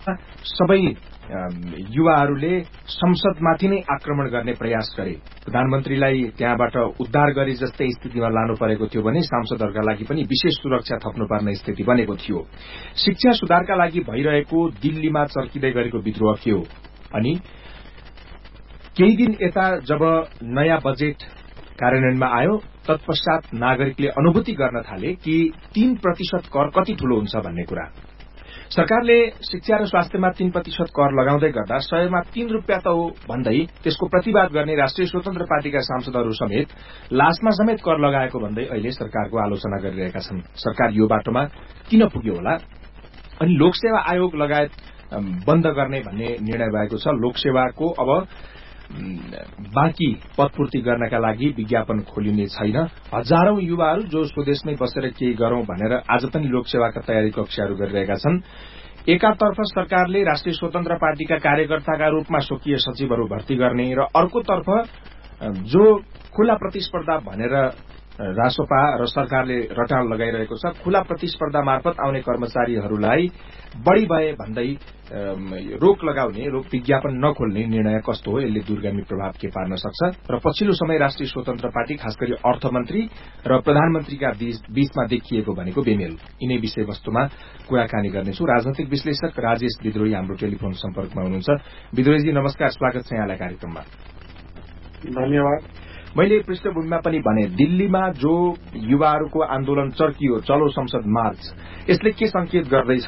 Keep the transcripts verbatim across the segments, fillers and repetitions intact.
सबै युवाहरूले संसदमाथि नै आक्रमण गर्ने प्रयास गरे। प्रधानमन्त्रीलाई त्यहाँबाट उद्धार गरे जस्तै स्थितिमा लानु परेको थियो भने सांसदहरूका लागि पनि विशेष सुरक्षा थप्नुपर्ने स्थिति बनेको थियो। शिक्षा सुधारका लागि भइरहेको दिल्लीमा चर्किँदै गरेको विद्रोह के हो? अनि केही दिन यता जब नयाँ बजेट कार्यान्वयनमा आयो तत्पश्चात नागरिकले अनुभूति गर्न थाले कि तीन प्रतिशत कर कति ठूलो हुन्छ भन्ने कुरा। सरकारले शिक्षा र स्वास्थ्यमा तीन प्रतिशत कर लगाउँदै गर्दा सयमा तीन रूपियाँ त हो भन्दै त्यसको प्रतिवाद गर्ने राष्ट्रिय स्वतन्त्र पार्टीका सांसदहरू समेत लासमा समेत कर लगाएको भन्दै अहिले सरकारको आलोचना गरिरहेका छन्। सरकार यो बाटोमा किन पुग्यो होला? अनि लोकसेवा आयोग लगायत बन्द गर्ने भन्ने निर्णय भएको छ। लोकसेवाको अब बाँकी पदपूर्ति गर्नका लागि विज्ञापन खोलिने छैन। हजारौं युवाहरू जो स्वदेशमै बसेर केही गरौं भनेर आज पनि लोकसेवाका तयारी कक्षाहरू गरिरहेका छन्। एकातर्फ सरकारले राष्ट्रिय स्वतन्त्र पार्टीका कार्यकर्ताका रूपमा स्वकीय सचिवहरू भर्ती गर्ने र अर्कोतर्फ जो खुला प्रतिस्पर्धा भनेर रासोपा र सरकारले रटान लगाइरहेको छ, खुला प्रतिस्पर्धा मार्फत आउने कर्मचारीहरूलाई बढ़ी भए भन्दै रोक लगाउने, रोक विज्ञापन नखोल्ने निर्णय कस्तो हो? यसले दूरगामी प्रभाव के पार्न सक्छ? र पछिल्लो समय राष्ट्रिय स्वतन्त्र पार्टी खास गरी अर्थमन्त्री र प्रधानमन्त्रीका बीचमा देखिएको भनेको बेमेल। यिनै विषयवस्तुमा कुराकानी गर्नेछु। राजनैतिक विश्लेषक राजेश विद्रोही हाम्रो टेलिफोन सम्पर्कमा हुनुहुन्छ। विद्रोहीजी नमस्कार, स्वागत छ यहाँलाई कार्यक्रममा। धन्यवाद। मैले पृष्ठभूमिमा पनि भने दिल्लीमा जो युवाहरूको आन्दोलन चर्कियो, चलो संसद मार्च, यसले के संकेत गर्दैछ?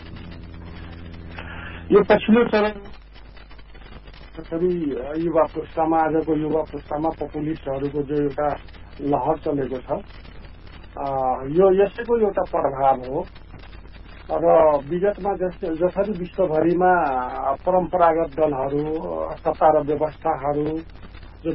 यो पछिल्लो चरण युवा पुस्तामा, आजको युवा पुस्तामा पपुलिस्टहरूको जो एउटा लहर चलेको छ, यो यसैको एउटा प्रभाव हो। र विगतमा जसरी विश्वभरिमा परम्परागत दलहरू, सत्ता र व्यवस्थाहरू जो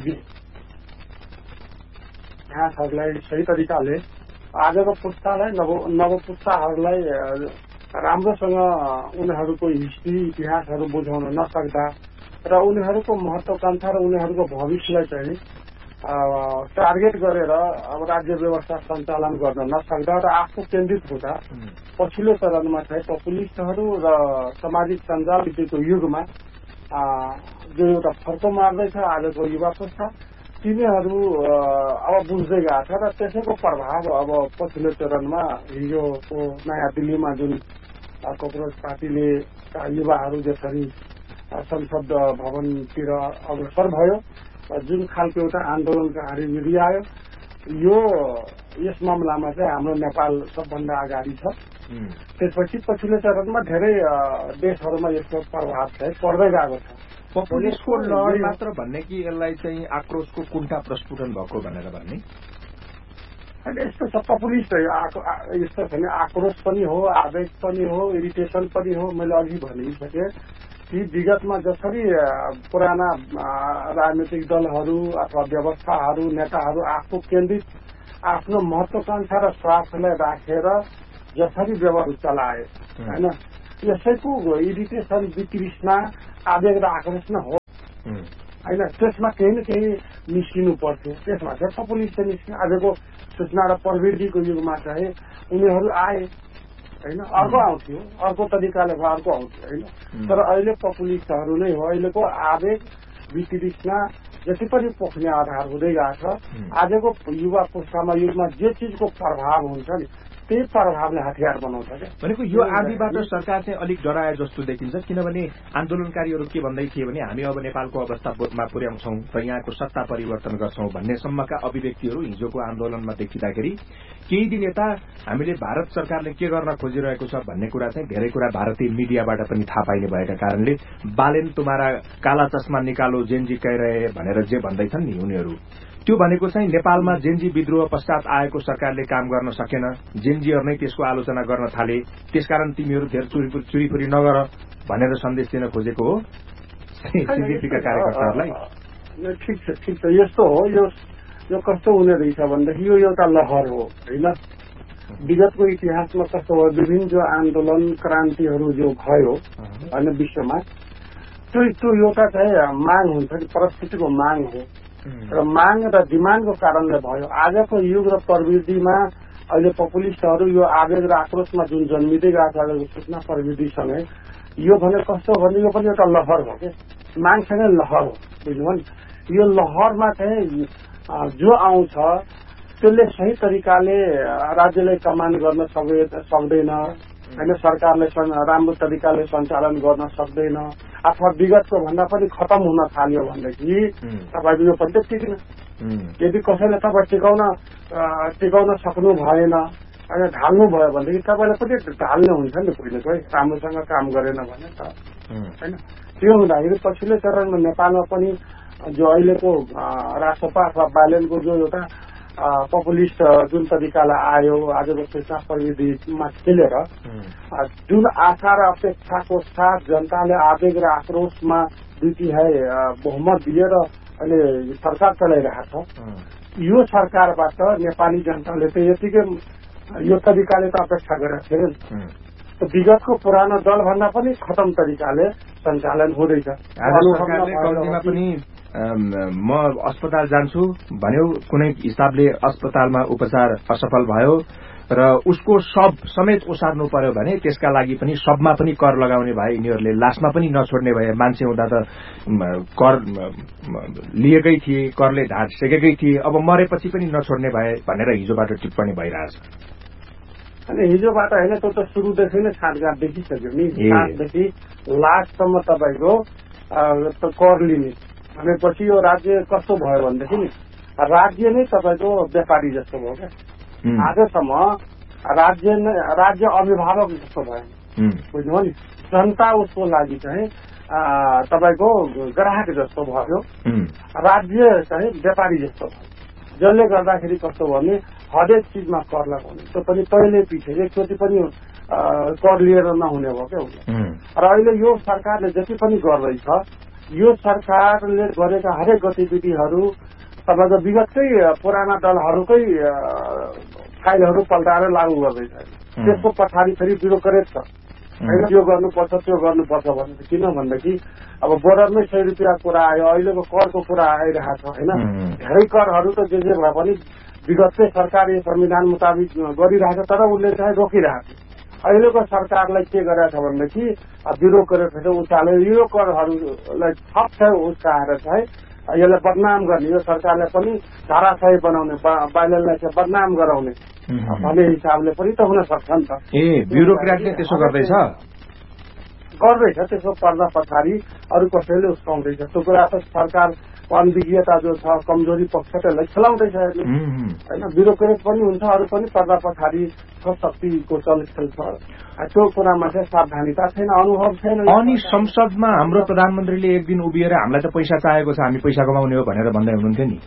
इतिहासहरूलाई सही तरिकाले आजको पुस्तालाई, नव नव पुस्ताहरूलाई राम्रोसँग उनीहरूको हिस्ट्री, इतिहासहरू बुझाउन नसक्दा र उनीहरूको महत्वाकांक्षा र उनीहरूको भविष्यलाई चाहिँ टार्गेट गरेर अब राज्य व्यवस्था सञ्चालन गर्न नसक्दा र आफू केन्द्रित हुँदा पछिल्लो चरणमा चाहिँ पपुलिस्टहरू र सामाजिक सञ्जालको युगमा जो एउटा फर्को मार्दैछ आजको युवा पुस्ता, तिनीहरू अब बुझ्दै गएको छ र त्यसैको प्रभाव अब पछिल्लो चरणमा हिजोको नयाँ दिल्लीमा जुन कङ्ग्रेस पार्टीले युवाहरू जसरी संसद भवनतिर अग्रसर भयो, जुन खालको एउटा आन्दोलनका गतिविधि आयो, यो यस मामलामा चाहिँ हाम्रो नेपाल सबभन्दा अगाडि छ। त्यसपछि पछिल्लो चरणमा धेरै देशहरूमा यसको प्रभाव चाहिँ पर्दै गएको छ। पपुलिस्टको लहर मात्र भन्ने कि यसलाई चाहिँ आक्रोशको कुण्ठा प्रस्फुटन भएको भनेर भन्ने? यस्तो छ, पपुलिस्ट यस्तो छ नि, आक्रोश पनि हो, आवेग पनि हो, इरिटेसन पनि हो। मैले अघि भनिसकेँ कि विगतमा जसरी पुराना राजनीतिक दलहरू अथवा व्यवस्थाहरू, नेताहरू आफू केन्द्रित आफ्नो महत्वाकांक्षा र स्वार्थलाई राखेर जसरी व्यवहार चलाए होइन, यसैको इरिटेसन, वितृष्णा, आवेग र आक्रोश न हो होइन। त्यसमा केही न केही निस्किनु पर्थ्यो। त्यसमा चाहिँ पपुलिस्ट निस्किनु। आजको सूचना र प्रविधिको युगमा चाहिँ उनीहरू आए होइन, अर्को आउँथ्यो, अर्को तरिकाले अर्को आउँथ्यो होइन। तर अहिले पपुलिस्टहरू नै हो। अहिलेको आवेग, वितृष्णा जति पनि पोख्ने आधार हुँदै गएको छ। आजको युवा पुस्तामा युगमा जे चिजको प्रभाव हुन्छ नि, त्यही प्रभावले हतियार बनाउँछ क्या। भनेको यो आदिबाट सरकार चाहिँ अलिक डराए जस्तो देखिन्छ। किनभने आन्दोलनकारीहरू के भन्दै थिए भने हामी अब नेपालको अवस्थामा पुर्याउँछौं र यहाँको सत्ता परिवर्तन गर्छौं भन्ने सम्मका अभिव्यक्तिहरू हिजोको आन्दोलनमा देखिँदाखेरि केही दिन यता हामीले भारत सरकारले के गर्न खोजिरहेको छ भन्ने कुरा चाहिँ धेरै कुरा भारतीय मिडियाबाट पनि थाहा पाइने भएका कारणले बालेन तुम्हारा काला चस्मा निकालो जेनजी कह रहे भनेर जे भन्दैछन् नि उनीहरू, त्यो भनेको चाहिँ नेपालमा जेनजी विद्रोह पश्चात आएको सरकारले काम गर्न सकेन, जेनजीहरू नै त्यसको आलोचना गर्न थाले, त्यसकारण तिमीहरू धेरै चुरीफुरी नगर भनेर सन्देश दिन खोजेको हो सीजेपीका कार्यकर्ताहरूलाई। ठिक छ, ठिक छ, यस्तो हो। यो यो कस्तो हुने रहेछ भनेदेखि यो एउटा लहर हो होइन। विगतको इतिहासमा कस्तो हो, विभिन्न जो आन्दोलन क्रान्तिहरू जो भयो होइन विश्वमा, त्यो त्यो एउटा चाहिँ माग हुन्छ कि परिस्थितिको माग हो र माग र डिमान्डको कारणले भयो। आजको युग र प्रविधिमा अहिले पपुलिस्टहरू यो आवेग र आक्रोशमा जुन जन्मिँदै गएको छ सूचना प्रविधिसँगै यो भने कस्तो हो भने यो पनि एउटा लहर हो क्या, मान्छेकै लहर हो, बुझ्नुभयो नि। यो लहरमा चाहिँ जो आउँछ त्यसले सही तरिकाले राज्यलाई कमान्ड गर्न सक्दैन होइन, सरकारले राम्रो तरिकाले सञ्चालन गर्न सक्दैन, अथवा विगतको भन्दा पनि खतम हुन थाल्यो भनेदेखि तपाईँको यो पनि त टिक्दैन। यदि कसैले तपाईँ टिकाउन टिकाउन सक्नु भएन होइन, ढाल्नु भयो भनेदेखि तपाईँलाई पनि ढाल्ने हुन्छ नि पहिलेको है, राम्रोसँग काम गरेन भने त होइन। त्यो हुँदाखेरि पछिल्लो चरणमा नेपालमा पनि जो अहिलेको राष्ट्रपा अथवा बाइलेनको जो एउटा पपुलिस्ट जुन तरिकालाई आयो आजको सूचना प्रविधिमा खेलेर जुन आशा र अपेक्षाको साथ जनताले आवेग र आक्रोशमा दुई तिहाई बहुमत दिएर अहिले सरकार चलाइरहेको छ, यो सरकारबाट नेपाली जनताले त यतिकै यो तरिकाले त अपेक्षा गरेका थिएन। विगतको पुरानो दलभन्दा पनि खतम तरिकाले सञ्चालन हुँदैछ। कम्तीमा पनि म अस्पताल जान्छु भन्यो, कुनै हिसाबले अस्पतालमा उपचार असफल भयो र उसको शव समेत ओसार्नु पर्यो भने त्यसका लागि पनि शवमा पनि कर लगाउने भए, यिनीहरूले लासमा पनि नछोड्ने भए। मान्छे हुँदा त कर लिएकै थिए, करले ढाँसेकै थिए, अब मरेपछि पनि नछोड्ने भए भनेर हिजोबाट टिप्पणी भइरहेछ। अनि हिजोबाट होइन, त्यो त सुरुदेखि नै छाँटकाँट देखिसक्यो नि, सातदेखि लास्टसम्म तपाईँको कर लिने भनेपछि यो राज्य कस्तो भयो भनेदेखि नि राज्य नै तपाईँको व्यापारी जस्तो भयो क्या। आजसम्म राज्य नै राज्य अभिभावक जस्तो भयो, बुझ्नुभयो नि। जनता उसको लागि चाहिँ तपाईँको ग्राहक जस्तो भयो, राज्य चाहिँ व्यापारी जस्तो भयो, जसले गर्दाखेरि कस्तो भयो भने हरेक चिजमा कर लगाउने, त्यो पनि पहिले पछि एकचोटि पनि कर लिएर नहुने भयो क्या। र अहिले यो सरकारले जति पनि गर्दैछ, यो सरकारले गरेका हरेक गतिविधिहरू तपाईँको विगतकै पुराना दलहरूकै फाइलहरू पल्टाएर लागू गर्दैछ। त्यसको पछाडि फेरि ब्युरोक्रेट छ होइन, यो गर्नुपर्छ त्यो गर्नुपर्छ भने किन भनेदेखि अब बोर्डरमै सय रुपियाँ कुरा आयो, अहिलेको करको कुरा आइरहेको छ होइन। धेरै करहरू त जे जे भए पनि विगतकै सरकारले संविधान मुताबिक गरिरहेको छ, तर उसले चाहिँ रोकिरहेको छ। अहिलेको सरकारलाई के गरेको छ भनेदेखि ब्युरोक्रेटहरू उचालेर यो करहरूलाई थप चाहिँ उचाएर चाहिँ यसलाई बदनाम गर्ने, यो सरकारलाई पनि धाराशाही बनाउने, बाइलेनलाई चाहिँ बदनाम गराउने भन्ने हिसाबले पनि त हुन सक्छ नि त। ए ब्युरोक्रेटले त्यसो गर्दैछ गर्दैछ त्यसो पर्दा पछाडि अरू कसैले उस्काउँदैछ। त्यो कुरा त सरकार अनभिज्ञता जो छ, कमजोरी पक्ष त्यसलाई खेलाउँदैछ होइन। ब्युरोक्रेट पनि हुन्छ, अरू पनि पर्दा पछाडि शक्तिको चलखेल छ, त्यो कुरामा चाहिँ सावधानीता छैन, अनुभव छैन। अनि संसदमा हाम्रो प्रधानमन्त्रीले एक दिन उभिएर हामीलाई त पैसा चाहिएको छ, हामी पैसा कमाउने हो भनेर भन्दै हुनुहुन्थ्यो नि।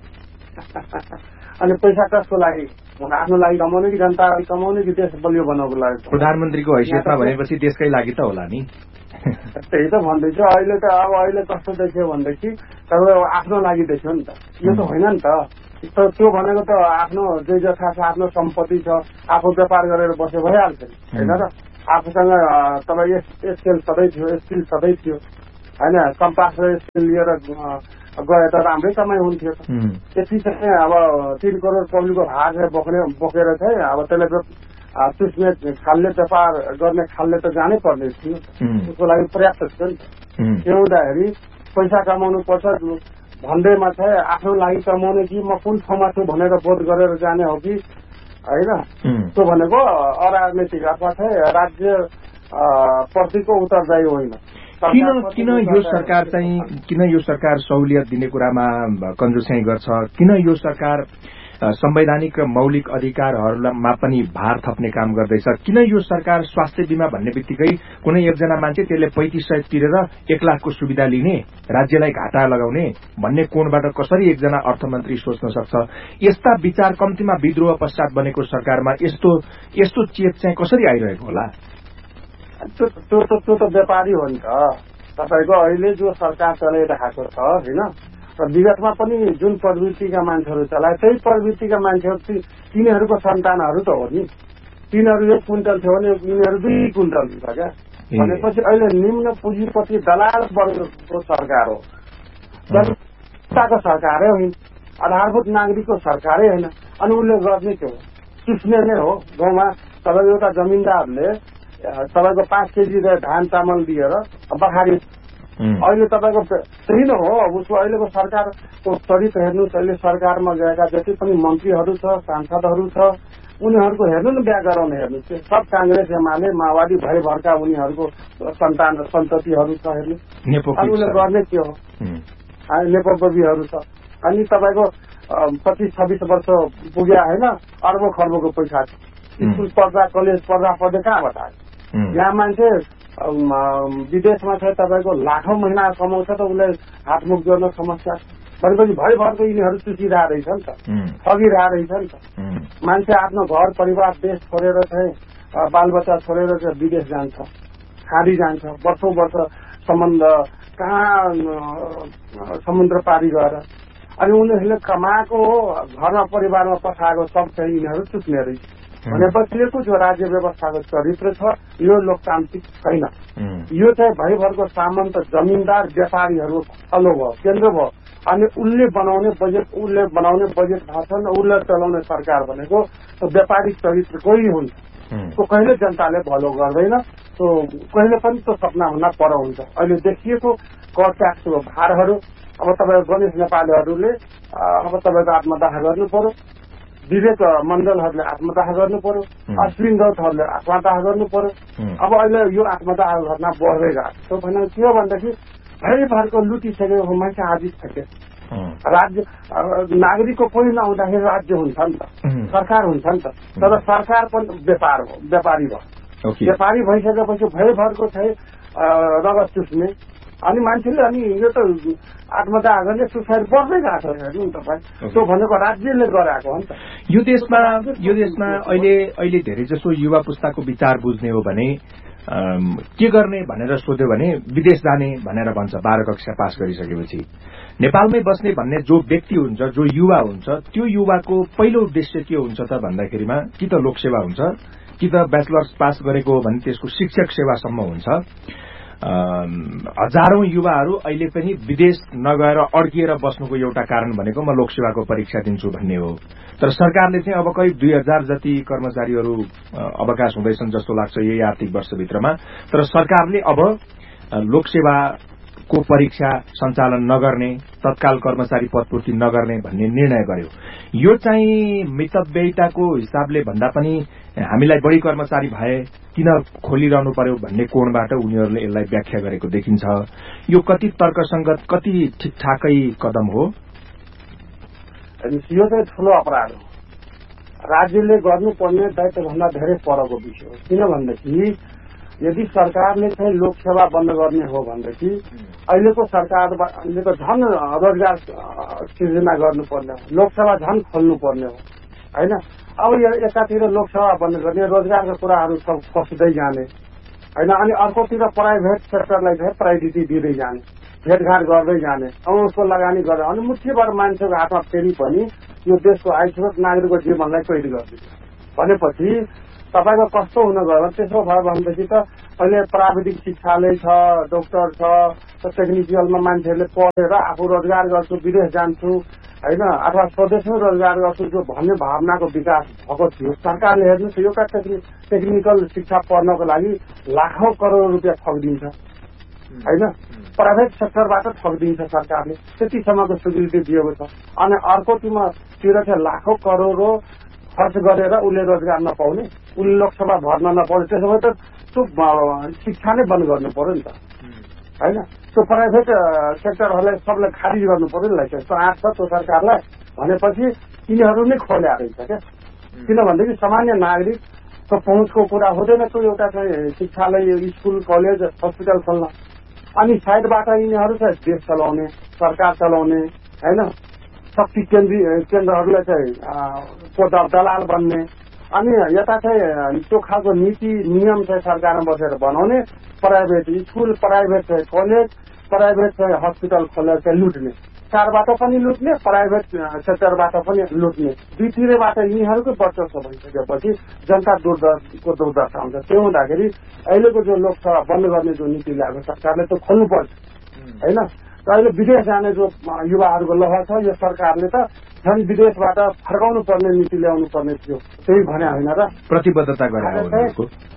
अनि पैसा कसको लागि? आफ्नो लागि कमाउने कि जनतालाई कमाउने कि देश बलियो बनाउनको लागि? प्रधानमन्त्रीको हैसियतमा भनेपछि देशकै लागि त होला नि। त्यही त भन्दैछु। अहिले त अब अहिले कस्तो देख्यो भनेदेखि तपाईँ आफ्नो लागि देख्यो नि त, यो त होइन नि त। त्यो भनेको त आफ्नो जे जथा छ, आफ्नो सम्पत्ति छ, आफू व्यापार गरेर बसे भइहाल्छ होइन र। आफूसँग तपाईँ स्केल सधैँ थियो, स्किल सधैँ थियो होइन, कम्पास र स्केल लिएर गए त राम्रै कमाइ हुन्थ्यो। त्यति चाहिँ अब तीन करोड पब्लिकको हात बोक्ने बोकेर चाहिँ अब त्यसले त्यसमा खाल्ले व्यापार गर्ने खाल्ले त जानै पर्ने थियो, त्यसको लागि पर्याप्त थियो नि त। त्यो हुँदाखेरि पैसा कमाउनु पर्छ भन्दैमा चाहिँ आफ्नो लागि कमाउने कि म कुन ठाउँमा छु भनेर बोध गरेर जाने हो कि होइन, त्यो भनेको अराजनैतिक अथवा चाहिँ राज्य प्रतिको उत्तरदायी होइन। किन किन यो सरकार चाहिँ किन यो सरकार सहुलियत दिने कुरामा कन्जुसाइ गर्छ? किन यो सरकार संवैधानिक र मौलिक अधिकारहरूमा पनि भार थप्ने काम गर्दैछ? किन यो सरकार स्वास्थ्य बीमा भन्ने बित्तिकै कुनै एकजना मान्छे त्यसले पैंतिस सय तिरेर एक लाखको सुविधा लिने, राज्यलाई घाटा लगाउने भन्ने कोणबाट कसरी एकजना अर्थमन्त्री सोच्न सक्छ? यस्ता विचार कम्तीमा विद्रोह पश्चात बनेको सरकारमा यस्तो यस्तो चेत चाहिँ कसरी आइरहेको होला? त्यो त त्यो त व्यापारी हो नि त। तपाईँको अहिले जो सरकार चलाइरहेको छ होइन, र विगतमा पनि जुन प्रवृत्तिका मान्छेहरू चलाए त्यही प्रवृत्तिका मान्छेहरू तिनीहरूको सन्तानहरू त हो नि। तिनीहरू एक क्विन्टल थियो भने यिनीहरू दुई क्विन्टल हुन्छ क्या। भनेपछि अहिले निम्न पुँजीपति दलाल वर्गको सरकार हो, जनताको सरकारै होइन, आधारभूत नागरिकको सरकारै होइन। अनि उसले गर्ने के हो? चुस्ने नै हो। गाउँमा तपाईँ एउटा जमिनदारले तपाईँको पाँच केजी धान चामल दिएर बखारी अहिले तपाईँको त्यही नै हो। अब उसको अहिलेको सरकारको चरित्र हेर्नुहोस्, अहिले सरकारमा गएका जति पनि मन्त्रीहरू छ, सांसदहरू छ, उनीहरूको हेर्नु न व्याकरण हेर्नुहोस्, सब काङ्ग्रेस एमाले माओवादी भयभरका उनीहरूको सन्तान सन्ततिहरू छ। हेर्नुहोस् उसले गर्ने के हो, नेपोबीहरू छ। अनि तपाईँको पच्चिस छब्बिस वर्ष पुग्या होइन, अर्बौं खर्बको पैसा स्कुल पढ्दा कलेज पढ्दा पढ्दै कहाँबाट आयो। यहाँ मान्छे विदेशमा छ, तपाईँको लाखौं महिना कमाउँछ त उसलाई हातमुख जोड्न समस्या भनेपछि भयभरको यिनीहरू चुसिरह रहेछ नि त, ठगिरह रहेछ नि त। मान्छे आफ्नो घर परिवार देश छोडेर चाहिँ बालबच्चा छोडेर चाहिँ विदेश जान्छ, खाडी जान्छ, वर्षौं वर्ष सम्बन्ध कहाँ समुद्र पारी गएर, अनि उनीहरूले कमाएको घरमा परिवारमा पठाएको सब चाहिँ यिनीहरू चुक्ने रहेछ भनेपछि यो कुछ राज्य व्यवस्थाको चरित्र छ। यो लोकतान्त्रिक छैन। यो चाहिँ भयभरको सामन्त जमिनदार व्यापारीहरू थलो भयो, केन्द्र भयो। अनि उसले बनाउने बजेट उसले बनाउने बजेट भाषण उसले चलाउने सरकार भनेको व्यापारिक चरित्र कोही हुन्छ। त्यो कहिले जनताले भलो गर्दैन, त्यो कहिले पनि त्यो सपनाभन्दा पर हुन्छ। अहिले देखिएको कर ट्याक्सको भारहरू अब तपाईँको गणेश नेपालीहरूले अब तपाईँको आत्मदाह गर्नु पर्यो, विवेक मण्डलहरूले आत्मदाह गर्नु पर्यो, अश्विन दौतहरूले आत्मदाह गर्नु पर्यो। अब अहिले यो आत्मदाह घटना बढ्दै गएको त्यो भने के हो भनेदेखि भयभरको लुटिसकेको मान्छे आदित থাকে। राज्य नागरिकको कोही नहुँदाखेरि राज्य हुन्छ नि त, सरकार हुन्छ नि त। तर सरकार पनि व्यापार हो, व्यापारी भयो। व्यापारी भइसकेपछि भयभरको चाहिँ रगत चुस्ने अनि मान्छेले अनि यो त आत्मदाह गर्ने सुसाइड बढ्दै गएको छ। हेर्नु नि तपाईँ, त्यो भनेको राज्यले गराएको हो नि त। यो देशमा यो देशमा अहिले अहिले धेरै जसो युवा पुस्ताको विचार बुझ्ने हो भने के गर्ने भनेर सोध्यो भने विदेश जाने भनेर भन्छ बाह्र कक्षा पास गरिसकेपछि। नेपालमै बस्ने भन्ने जो व्यक्ति हुन्छ, जो युवा हुन्छ, त्यो युवाको पहिलो उद्देश्य के हुन्छ त भन्दाखेरिमा कि त लोकसेवा हुन्छ, कि त ब्याचलर्स पास गरेको हो भने त्यसको शिक्षक सेवासम्म हुन्छ। हजारौं युवाहरू अहिले पनि विदेश नगएर अड्किएर बस्नुको एउटा कारण भनेको म लोकसेवाको परीक्षा दिन्छु भन्ने हो। तर सरकारले चाहिँ अब करिब दुई हजार जति कर्मचारीहरू अवकाश हुँदैछन् जस्तो लाग्छ यही आर्थिक वर्षभित्रमा। तर सरकारले अब लोकसेवाको परीक्षा सञ्चालन नगर्ने, तत्काल कर्मचारी पदपूर्ति नगर्ने भन्ने निर्णय गर्यो। यो चाहिँ मितव्ययिताको हिसाबले भन्दा पनि हामीलाई बढ़ी कर्मचारी भए किन खोलिरहनु पर्यो भन्ने कोणबाट उनीहरूले यसलाई व्याख्या गरेको देखिन्छ। यो कति तर्कसंगत, कति ठिकठाकै कदम हो? यो चाहिँ ठूलो अपराध हो। राज्यले गर्नुपर्ने दायित्वभन्दा धेरै परको विषय हो। किनभनेदेखि यदि सरकारले चाहिँ लोकसेवा बन्द गर्ने हो भनेदेखि अहिलेको सरकारले झन रोजगार सृजना गर्नुपर्ने हो, लोकसेवा झन खोल्नुपर्ने हो होइन। अब एकातिर लोकसेवा बन्द गर्ने, रोजगारका कुराहरू सब फस्दै जाने होइन, अनि अर्कोतिर प्राइभेट सेक्टरलाई चाहिँ प्रायोरिटी दिँदै जाने, भेटघाट गर्दै जाने, अब उसको लगानी गरेर अनि मुठीभर मान्छेको हातमा फेरि पनि यो देशको आयस्रोत नागरिकको जीवनलाई कैद गरिदिन्छ भनेपछि तपाईँको कस्तो हुन गयो। त्यसो भयो भनेदेखि त अहिले प्राविधिक शिक्षालय छ, डक्टर छ, टेक्निकलमा मान्छेहरूले पढेर आफू रोजगार गर्छु, विदेश जान्छु होइन, अथवा स्वदेशमै रोजगार गर्छु जो भन्ने भावनाको विकास भएको थियो। सरकारले हेर्नुहोस् एउटा टेक्निकल शिक्षा पढ्नको लागि लाखौं करोड रुपियाँ ठगिदिन्छ होइन, प्राइभेट सेक्टरबाट ठगिदिन्छ सरकारले, त्यतिसम्मको स्वीकृति दिएको छ। अनि अर्कोतिर चाहिँ लाखौं करोड खर्च गरेर उसले रोजगार नपाउने, उसले लोकसभा भर्न नपाउने, त्यसो भए त त्यो शिक्षा नै बन्द गर्नु पर्यो नि त होइन। त्यो प्राइभेट सेक्टरहरूलाई सबलाई खारिज गर्नु पर्यो नि लाइसेन्स आँट छ त्यो सरकारलाई भनेपछि यिनीहरू नै खोल्या रहेछ क्या। किनभनेदेखि सामान्य नागरिकको पहुँचको कुरा हुँदैन त्यो एउटा चाहिँ शिक्षालय, स्कुल, कलेज, हस्पिटल खोल्न। अनि साइडबाट यिनीहरू चाहिँ देश चलाउने, सरकार चलाउने होइन, शक्ति केन्द्रीय केन्द्रहरूलाई चाहिँ को दलाल बन्ने, अनि यता चाहिँ त्यो खालको नीति नियम चाहिँ सरकारमा बसेर बनाउने, प्राइभेट स्कुल, प्राइभेट चाहिँ कलेज, प्राइभेट चाहिँ हस्पिटल खोलेर चाहिँ लुट्ने, सरकारबाट पनि लुट्ने, प्राइभेट सेक्टरबाट पनि लुट्ने, दुईतिरबाट यिनीहरूकै वर्चस्व भइसकेपछि जनता दुर्दशाको दुर्दशा हुन्छ। त्यो हुँदाखेरि अहिलेको जो लोकसभा बन्द गर्ने जो नीति ल्याएको सरकारले त्यो खोल्नुपर्छ होइन। र अहिले विदेश जाने जो युवाहरूको लहर छ यो सरकारले त झन् विदेशबाट फर्काउनु पर्ने नीति ल्याउनु पर्ने थियो, त्यही भने होइन र प्रतिबद्धता गरे।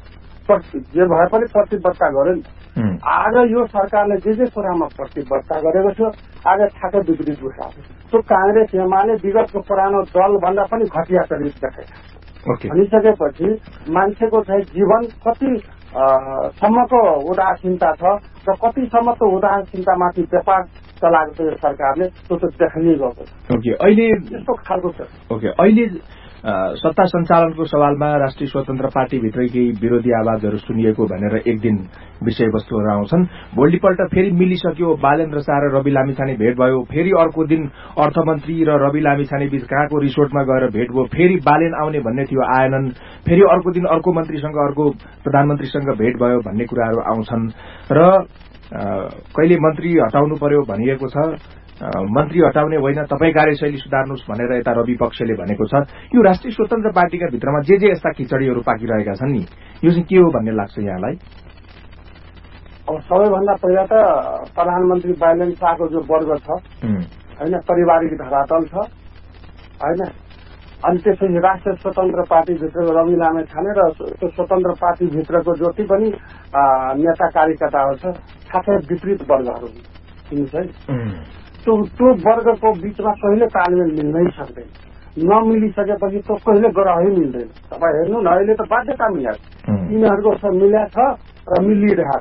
जे भए पनि प्रतिबद्धता गर्यो नि। आज यो सरकारले जे जे कुरामा प्रतिबद्धता गरेको थियो आज ठ्याक्कै विपरीत उठाएको। त्यो कांग्रेस एमाले विगतको पुरानो दलभन्दा पनि घटिया चरित्र देखाएको भनिसकेपछि मान्छेको चाहिँ जीवन कति सम्मको उदासीनता छ र कतिसम्मको उदासीनतामाथि व्यापार चलाएको छ यो सरकारले, त्यो त देख्नै गएको छ। ओके, अहिले यस्तो खालको छ। ओके, अहिले सत्ता सञ्चालनको सवालमा राष्ट्रिय स्वतन्त्र पार्टीभित्रै केही विरोधी आवाजहरू सुनिएको भनेर एक दिन विषयवस्तुहरू आउँछन्। भोलिपल्ट फेरि मिलिसक्यो, बालेन्द्र शाह र रवि लामिछाने भेट भयो। फेरि अर्को दिन अर्थमन्त्री र रवि लामिछाने बीच कहाँको रिसोर्टमा गएर भेट भयो। फेरि बालेन आउने भन्ने थियो, आएनन्। फेरि अर्को दिन अर्को मन्त्रीसँग अर्को प्रधानमन्त्रीसँग भेट भयो भन्ने कुराहरू आउँछन् र कहिले मन्त्री हटाउनु पर्यो भनिएको छ। मन्त्री हटाउने होइन, तपाईँ कार्यशैली सुधार्नुहोस् भनेर यता रवि पक्षले भनेको छ। यो राष्ट्रिय स्वतन्त्र पार्टीका भित्रमा जे जे यस्ता खिचडीहरू पाकिरहेका छन् नि, यो चाहिँ के हो भन्ने लाग्छ यहाँलाई? अब सबैभन्दा पहिला त प्रधानमन्त्री बालेन शाहको जो वर्ग छ होइन, पारिवारिक धरातल छ होइन, अनि त्यसपछि राष्ट्रिय स्वतन्त्र पार्टीभित्रको रवि लामिछाने र त्यो स्वतन्त्र पार्टीभित्रको जति पनि नेता कार्यकर्ताहरू छ ठ्याक्कै विपरीत वर्गहरू हुनुहुन्छ है। त्यो त्यो वर्गको बीचमा कहिले तालमेल मिल्नै सक्दैन। नमिलिसकेपछि त्यो कहिले ग्रहै मिल्दैन। तपाईँ हेर्नु न, अहिले त बाध्यता मिलाएको यिनीहरूको मिल्या छ र मिलिरहेको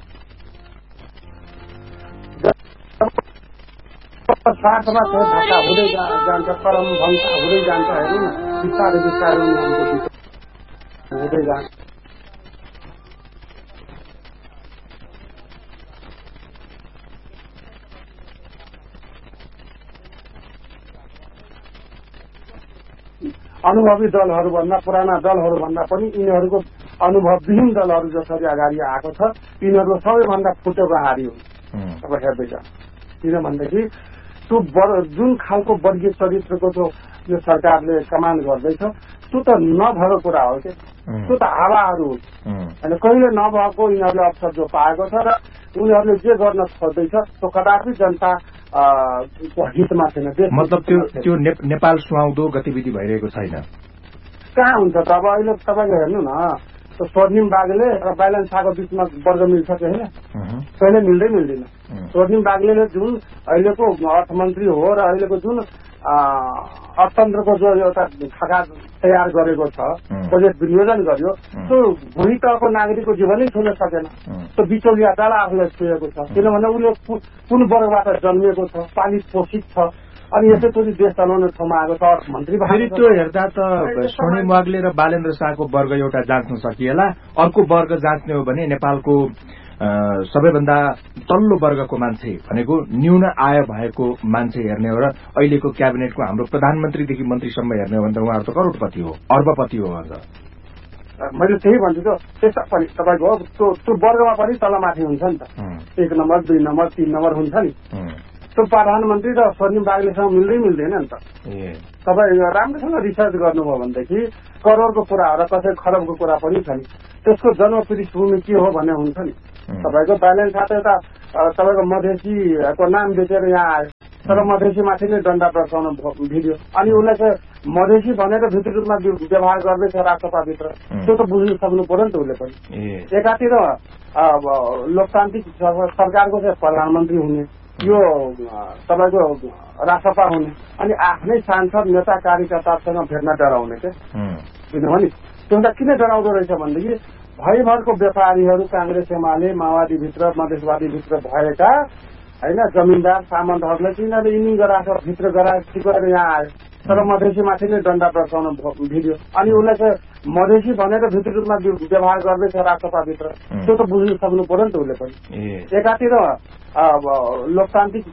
स्वार्थमा चाहिँ धक्का हुँदै जान्छ, परम भङ्का हुँदै जान्छ। हेर्नु न, बिस्तारै बिस्तारै उनीहरूको हुँदै जान्छ। अनुभवी दलहरूभन्दा पुराना दलहरूभन्दा पनि यिनीहरूको अनुभवविहीन दलहरू जसरी अगाडि आएको छ यिनीहरूको सबैभन्दा फुटेको हारी हो। अब हेर्दैछ किनभनेदेखि त्यो जुन खालको वर्गीय चरित्रको जो यो सरकारले कमान्ड गर्दैछ त्यो त नभएको कुरा हो कि, त्यो त हावाहरू हो होइन। कहिले नभएको यिनीहरूले अवसर जो पाएको छ र उनीहरूले जे गर्न खोज्दैछ त्यो कदापि जनता हितमा छैन। मतलब त्यो त्यो नेपाल सुहाउँदो गतिविधि भइरहेको छैन। कहाँ हुन्छ त? अब अहिले तपाईँले हेर्नु न, त्यो स्वर्णिम बागले र बालेन शाहको बीचमा वर्ग मिल्छ कि होइन? कहिले मिल्दै मिल्दैन। स्वर्णिम बागले जुन अहिलेको अर्थमन्त्री हो र अहिलेको जुन अर्थतन्त्रको जो एउटा खाका तयार गरेको छ, बजेट विनियोजन गर्यो, त्यो भूमि तहको नागरिकको जीवनै छुन सकेन। त्यो बिचौलिया डाँडा आफूलाई छुएको छ, किनभने उसले कुन वर्गबाट जन्मिएको छ, पालित पोषित छ, अनि यसैचोटि देश चलाउने ठाउँमा आएको छ अर्थमन्त्री। फेरि त्यो हेर्दा त स्वर्णिम बागले र बालेन्द्र शाहको वर्ग एउटा जाँच्न सकिएला, अर्को वर्ग जाँच्ने हो भने नेपालको सबैभन्दा तल्लो वर्गको मान्छे भनेको न्यून आय भएको मान्छे हेर्ने हो र अहिलेको क्याबिनेटको हाम्रो प्रधानमन्त्रीदेखि मन्त्रीसम्म हेर्ने हो भने त उहाँहरू त करोडपति हो, अर्बपति हो। अझ मैले त्यही भन्छु त, त्यस्ता पनि तपाईँको त्यो त्यो वर्गमा पनि तलमाथि हुन्छ नि त। एक नम्बर, दुई नम्बर, तीन नम्बर हुन्छ नि। त्यो प्रधानमन्त्री र स्वर्णिम बागलेसँग मिल्दै मिल्दैन नि त। तपाईँ राम्रोसँग रिसर्च गर्नुभयो भनेदेखि करोडको कुरा हो र कसै खरबको कुरा पनि छ नि, त्यसको जन्म पृष्ठभूमि के हो भन्ने हुन्छ नि। तपाईँको बालेन शाह त एउटा तपाईँको मधेसीको नाम बेचेर यहाँ आयो, तर मधेसीमाथि नै डन्डा बर्साउनु भिडियो, अनि उसलाई चाहिँ मधेसी भनेर भित्री रूपमा व्यवहार गर्दैछ राजसभाभित्र, त्यो त बुझ्नु सक्नु पर्यो नि त उसले पनि। एकातिर लोकतान्त्रिक सरकारको चाहिँ प्रधानमन्त्री हुने, यो तपाईँको राजसभा हुने, अनि आफ्नै सांसद नेता कार्यकर्तासँग भेट्न डराउने क्या। किनभने त्यो त किन डराउँदो रहेछ भनेदेखि भयभरको व्यापारीहरू कांग्रेस एमाले माओवादीभित्र मधेसवादीभित्र भएका होइन जमिनदार सामन्तहरूलाई तिनीहरूले यिनी गराएको भित्र गराएको गरेर यहाँ आयो, तर मधेसीमाथि नै डन्डा बर्साउनु भिडियो, अनि उसलाई चाहिँ मधेसी भनेर भित्री रूपमा व्यवहार गर्दैछ राजसभाभित्र, त्यो त बुझ्नु सक्नु पर्यो नि त उसले पनि। एकातिर लोकतान्त्रिक